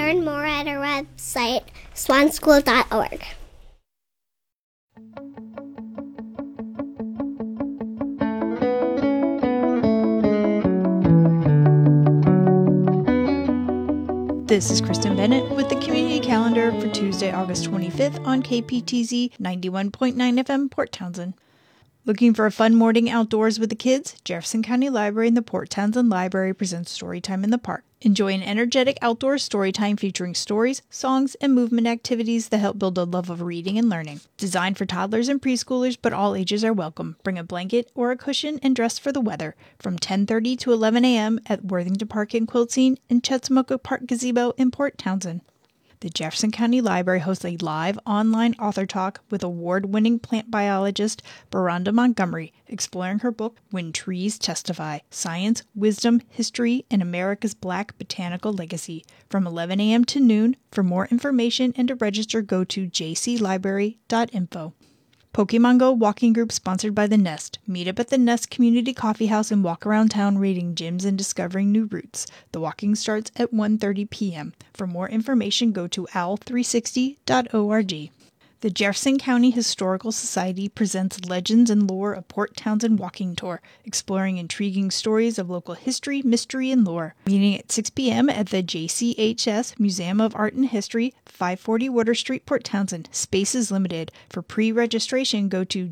learn more at our website, swanschool.org. This is Kristen Bennett with the community calendar for Tuesday, August 25th on KPTZ 91.9 FM, Port Townsend. Looking for a fun morning outdoors with the kids? Jefferson County Library and the Port Townsend Library presents Storytime in the Park. Enjoy an energetic outdoor storytime featuring stories, songs, and movement activities that help build a love of reading and learning. Designed for toddlers and preschoolers, but all ages are welcome. Bring a blanket or a cushion and dress for the weather. From 10:30 to 11 a.m. at Worthington Park in Quiltseen and Chetzemoka Park Gazebo in Port Townsend. The Jefferson County Library hosts a live online author talk with award-winning plant biologist Beronda Montgomery, exploring her book, When Trees Testify, Science, Wisdom, History, and America's Black Botanical Legacy, from 11 a.m. to noon. For more information and to register, go to jclibrary.info. Pokemon Go walking group sponsored by The Nest. Meet up at the Nest Community Coffee House and walk around town reading gyms and discovering new routes. The walking starts at 1:30 p.m. For more information, go to owl360.org. The Jefferson County Historical Society presents Legends and Lore of Port Townsend Walking Tour, exploring intriguing stories of local history, mystery, and lore. Meeting at 6 p.m. at the JCHS Museum of Art and History, 540 Water Street, Port Townsend. Space is limited. For pre-registration, go to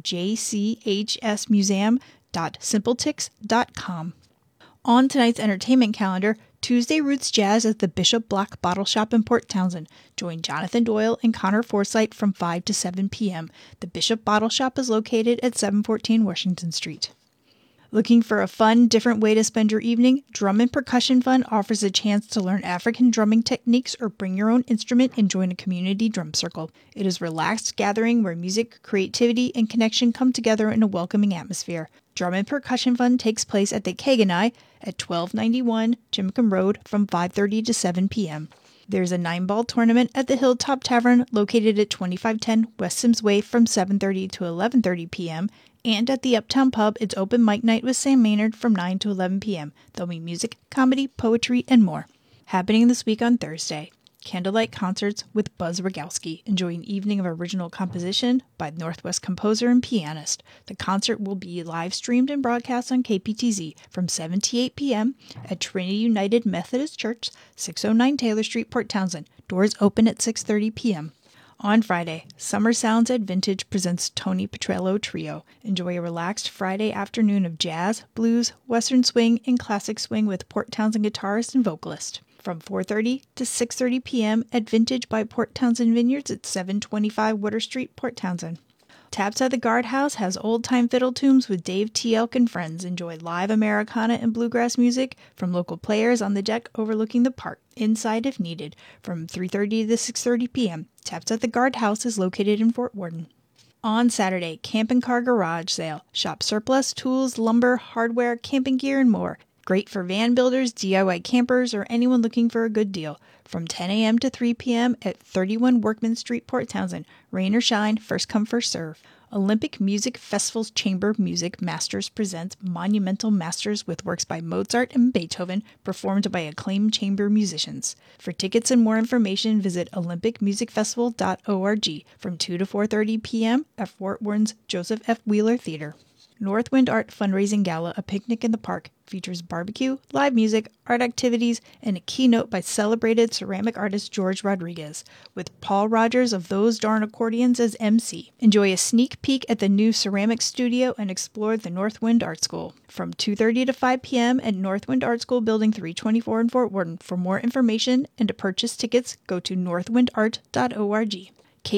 jchsmuseum.simpletix.com. On tonight's entertainment calendar, Tuesday Roots Jazz at the Bishop Black Bottle Shop in Port Townsend. Join Jonathan Doyle and Connor Forsythe from 5 to 7 p.m. The Bishop Bottle Shop is located at 714 Washington Street. Looking for a fun, different way to spend your evening? Drum and Percussion Fun offers a chance to learn African drumming techniques or bring your own instrument and join a community drum circle. It is a relaxed gathering where music, creativity, and connection come together in a welcoming atmosphere. Drum and Percussion Fun takes place at the Kaganai at 1291 Jimcombe Road from 5:30 to 7 p.m. There's a 9-ball tournament at the Hilltop Tavern located at 2510 West Sims Way from 7:30 to 11:30 p.m. And at the Uptown Pub, it's open mic night with Sam Maynard from 9 to 11 p.m. There'll be music, comedy, poetry, and more. Happening this week on Thursday. Candlelight concerts with Buzz Rogowski. Enjoy an evening of original composition by Northwest composer and pianist. The concert will be live streamed and broadcast on KPTZ from 7 to 8 p.m. at Trinity United Methodist Church, 609 Taylor Street, Port Townsend. Doors open at 6:30 p.m. On Friday, Summer Sounds at Vintage presents Tony Petrello Trio. Enjoy a relaxed Friday afternoon of jazz, blues, western swing, and classic swing with Port Townsend guitarist and vocalist. From 4:30 to 6:30 p.m. at Vintage by Port Townsend Vineyards at 725 Water Street, Port Townsend. Taps at the Guardhouse has old-time fiddle tunes with Dave T. Elk and friends. Enjoy live Americana and bluegrass music from local players on the deck overlooking the park, inside if needed, from 3:30 to 6:30 p.m. Taps at the Guardhouse is located in Fort Worden. On Saturday, Camp and Car Garage Sale. Shop surplus, tools, lumber, hardware, camping gear, and more. Great for van builders, DIY campers, or anyone looking for a good deal. From 10 a.m. to 3 p.m. at 31 Workman Street, Port Townsend. Rain or shine, first come, first serve. Olympic Music Festival's Chamber Music Masters presents Monumental Masters with works by Mozart and Beethoven performed by acclaimed chamber musicians. For tickets and more information, visit olympicmusicfestival.org from 2 to 4:30 p.m. at Fort Worth's Joseph F. Wheeler Theater. Northwind Art Fundraising Gala, a picnic in the park, features barbecue, live music, art activities, and a keynote by celebrated ceramic artist George Rodriguez, with Paul Rogers of Those Darn Accordions as MC. Enjoy a sneak peek at the new ceramic studio and explore the Northwind Art School. From 2:30 to 5 p.m. at Northwind Art School Building 324 in Fort Worden. For more information and to purchase tickets, go to northwindart.org.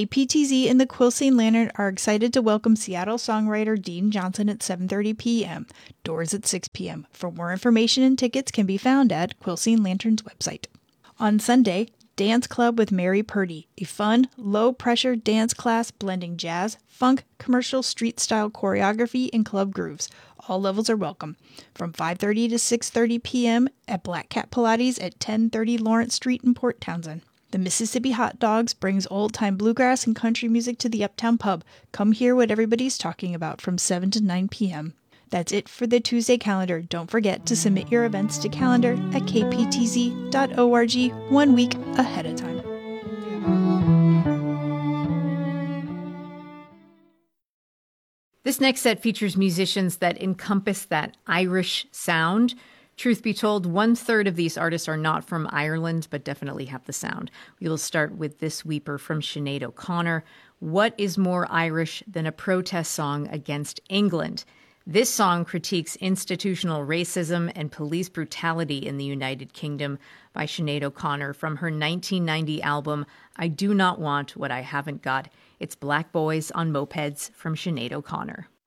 KPTZ and the Quiltseen Lantern are excited to welcome Seattle songwriter Dean Johnson at 7:30 p.m. Doors at 6 p.m. For more information and tickets can be found at Quiltseen Lantern's website. On Sunday, Dance Club with Mary Purdy, a fun, low-pressure dance class blending jazz, funk, commercial, street-style choreography, and club grooves. All levels are welcome. From 5:30 to 6:30 p.m. at Black Cat Pilates at 1030 Lawrence Street in Port Townsend. The Mississippi Hot Dogs brings old-time bluegrass and country music to the Uptown Pub. Come hear what everybody's talking about from 7 to 9 p.m. That's it for the Tuesday calendar. Don't forget to submit your events to calendar@kptz.org 1 week ahead of time. This next set features musicians that encompass that Irish sound. Truth be told, 1/3 of these artists are not from Ireland, but definitely have the sound. We will start with this weeper from Sinead O'Connor. What is more Irish than a protest song against England? This song critiques institutional racism and police brutality in the United Kingdom by Sinead O'Connor from her 1990 album, I Do Not Want What I Haven't Got. It's Black Boys on Mopeds from Sinead O'Connor.